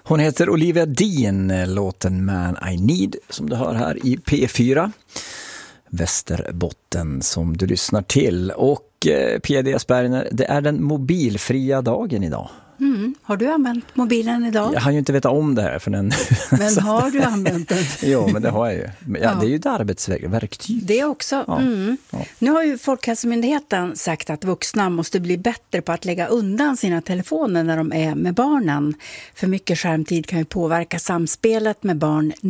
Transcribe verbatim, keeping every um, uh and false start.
Hon heter Olivia Dean, låten Man I Need som du hör här i P fyra. Västerbotten som du lyssnar till. Och eh, Pia Diaz-Bergner, det är den mobilfria dagen idag. Mm. Har du använt mobilen idag? Jag har ju inte vetat om det här för den. Men har du använt den? Jo, men det har jag ju. Ja, ja. Det är ju ett arbetsverktyg. Det också. Ja. Mm. Ja. Nu har ju Folkhälsomyndigheten sagt att vuxna måste bli bättre på att lägga undan sina telefoner när de är med barnen. För mycket skärmtid kan ju påverka samspelet med barn